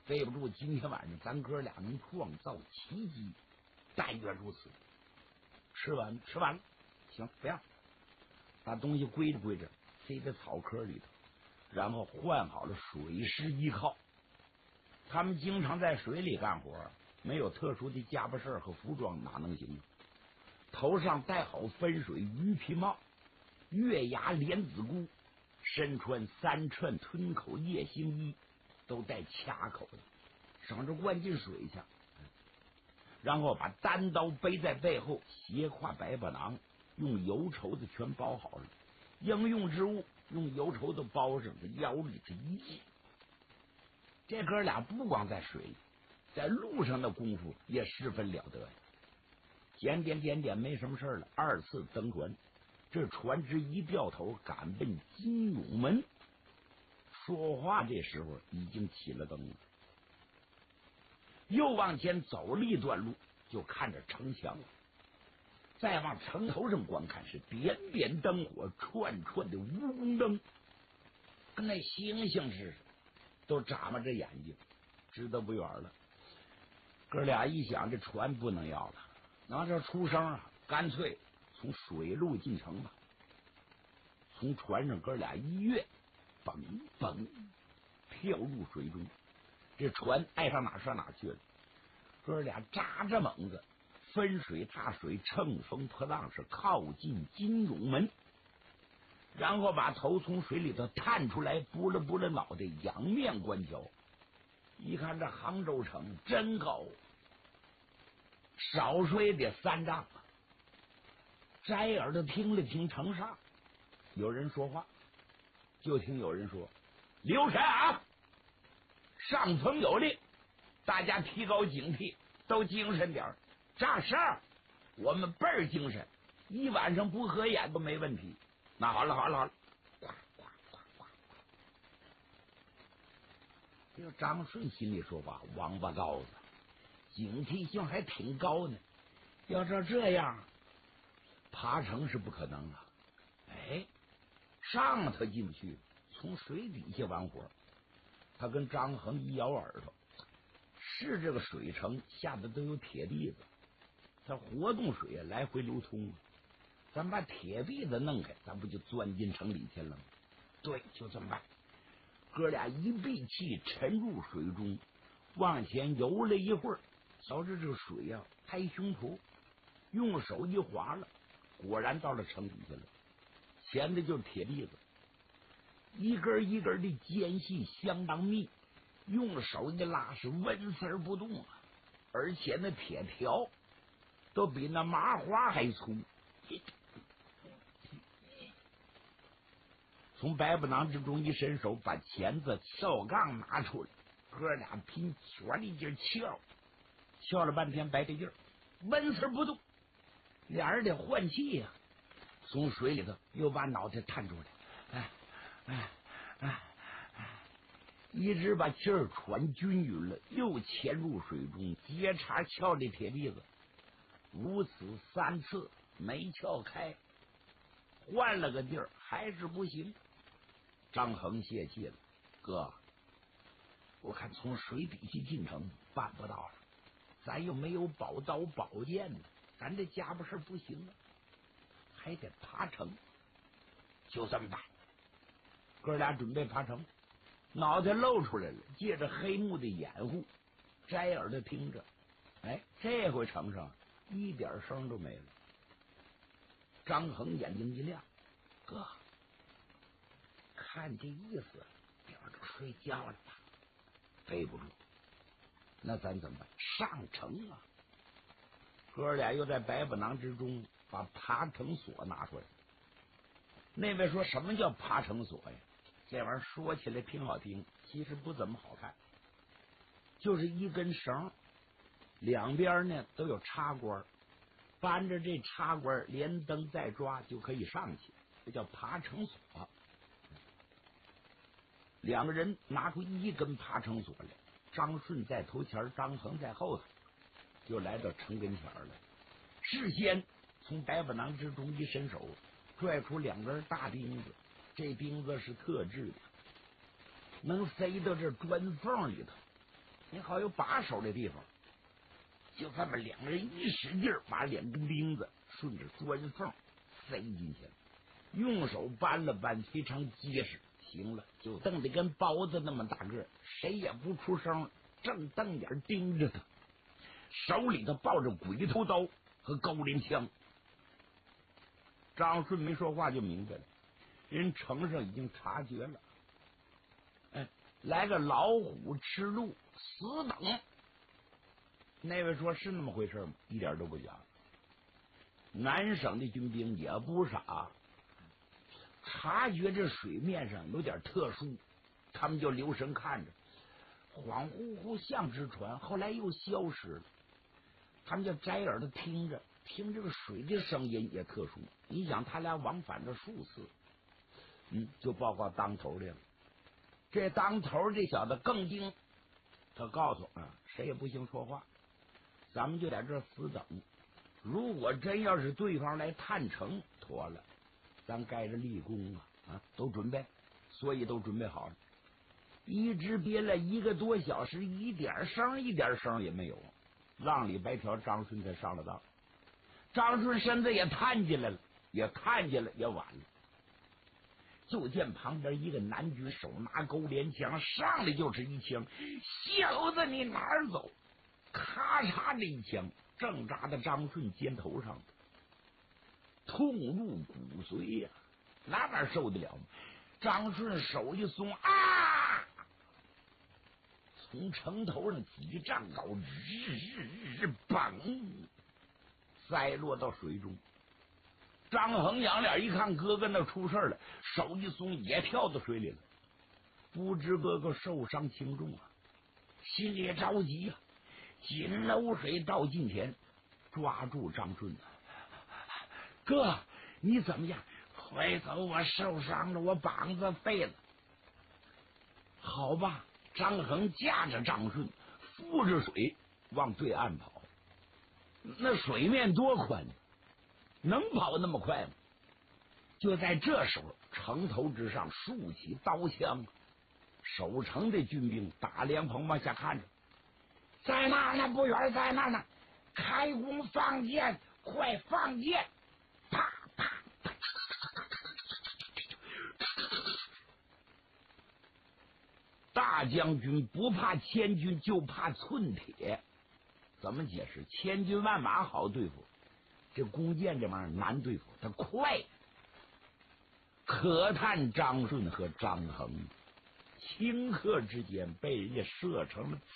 背不住，今天晚上咱哥俩能创造奇迹，但愿如此。吃完了，行，不要把东西归着塞在草壳里头，然后换好了水师依靠。他们经常在水里干活，没有特殊的家伙事和服装哪能行？头上戴好分水鱼皮帽，月牙莲子箍，身穿3寸吞口夜行衣，都带卡口的，省着灌进水去。然后把单刀背在背后，斜挎白板囊，用油绸子全包好了，应用之物用油绸子包上，腰里头一系。这哥俩不光在水里，在路上的功夫也十分了得呀。点没什么事了，2次登船，这船只一掉头赶奔金永门。说话这时候已经起了灯了，又往前走了一段路，就看着城墙了。再往城头上观看，是点点灯火，串串的蜈蚣灯，跟那星星似的，都眨巴着眼睛。知道不远了，哥俩一想，这船不能要了，拿这出声啊，干脆从水路进城吧。从船上哥俩一跃，蹦蹦跳入水中，这船爱上哪上哪去了。哥俩扎着猛子，分水踏水，乘风破浪，是靠近金永门，然后把头从水里头探出来，拨了脑袋，仰面观瞧。一看这杭州城真高，少说也得3丈啊。摘耳朵听了听城上有人说话，就听有人说：“留神啊，上峰有令，大家提高警惕，都精神点儿。这事儿我们倍儿精神，一晚上不合眼都没问题。”那好了，呱呱呱呱。这个张顺心里说话，王八羔子，警惕性还挺高呢。要照这样，爬城是不可能了。哎，上头进不去，从水底下玩火。他跟张衡一咬耳朵，是这个水城下的都有铁篦子，它活动水来回流通啊。咱把铁篦子弄开，咱不就钻进城里去了吗？对，就这么办。哥俩一闭气沉入水中，往前游了一会儿，瞧着这个水啊，拍胸脯，用手一划了，果然到了城底下了。前的就是铁篦子，一根一根的间隙相当密，用手一拉是纹丝不动啊，而且那铁条都比那麻花还粗。从白布囊之中一伸手，把钳子撬杠拿出来，哥俩拼全力劲撬了半天白费劲儿，纹丝不动。俩人得换气呀，从水里头又把脑袋探出来，一直把气儿喘均匀了，又潜入水中，接茬撬这铁篦子，如此3次没撬开，换了个地儿还是不行。张衡泄气了，哥，我看从水底下进城办不到了，咱又没有宝刀宝剑呢，咱这家伙事不行啊，还得爬城。就这么办，哥俩准备爬城，脑袋露出来了，借着黑幕的掩护，摘耳朵听着。哎，这回城上一点声都没了。张衡眼睛一亮，哥，看这意思，点着睡觉了吧？背不住，那咱怎么办？上城啊！哥俩又在白布囊之中把爬城索拿出来。那位说什么叫爬城索呀？这玩意儿说起来挺好听，其实不怎么好看，就是一根绳，两边呢都有插关，扳着这插关连蹬带抓就可以上去，这叫爬城索。两个人拿出一根爬城索来，张顺在头前，张衡在后头，就来到城跟前了。事先从白布囊之中一伸手，拽出2根大钉子，这钉子是特制的，能塞到这砖缝里头， 你好有把手的地方。就这么两个人一使劲儿，把两根钉子顺着钻缝塞进去了，用手扳了扳，非常结实。行了，就瞪得跟包子那么大个，谁也不出声，正瞪眼盯着他，手里头抱着鬼头刀和高连枪。张顺没说话就明白了，人城上已经察觉了。来个老虎吃鹿，死等。那位说是那么回事吗？一点都不假。南省的军兵也不傻，察觉这水面上有点特殊，他们就留神看着，恍惚惚像只船，后来又消失了。他们就摘耳朵听着，听这个水的声音也特殊。你想，他俩往返着数次，就报告当头的了。这当头这小子更精，他告诉谁也不行说话，咱们就在这死等。如果真要是对方来探城，妥了，咱盖着立功都准备，所以都准备好了。一直憋了1个多小时，一点声也没有。浪里白条，张顺才上了当。张顺身子也探进来了，也看见了，也晚了。就见旁边一个男军手拿钩连枪，上来就是一枪，小子你哪儿走？咔嚓的一枪，正扎在张顺肩头上，痛入骨髓呀，哪受得了吗？张顺手一松，从城头上几丈高，嘣，栽落到水中。张衡仰脸一看，哥哥那出事了，手一松也跳到水里了。不知哥哥受伤轻重心里着急紧搂水到近前，抓住张顺哥，你怎么样？快走，我受伤了，我膀子废了。好吧，张衡架着张顺，扶着水往对岸跑。那水面多宽，能跑那么快吗？就在这时候，城头之上竖起刀枪，守城的军兵打凉棚往下看着，在那呢，不远，在那呢，开弓放箭，快放箭！啪啪啪！大将军不怕千军，就怕寸铁。怎么解释？千军万马好对付，这弓箭这玩意儿难对付，它快。可叹张顺和张衡顷刻之间被人家射成了